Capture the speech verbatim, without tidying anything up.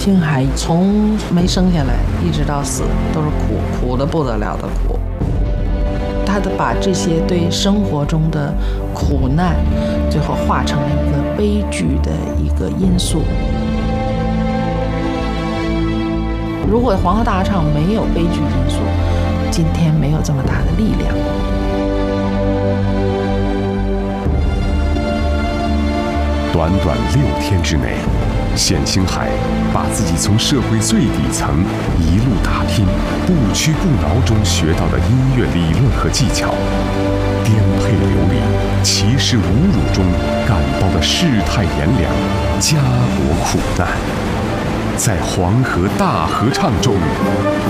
青海从没生下来一直到死都是苦，苦的不得了的苦。他的把这些对生活中的苦难，最后化成了一个悲剧的一个因素。如果黄河大唱没有悲剧因素，今天没有这么大的力量。 短短六天之内，冼星海把自己从社会最底层一路打拼、不屈不挠中学到的音乐理论和技巧，颠沛流离、歧视侮辱中感到的世态炎凉、家国苦难，在黄河大合唱中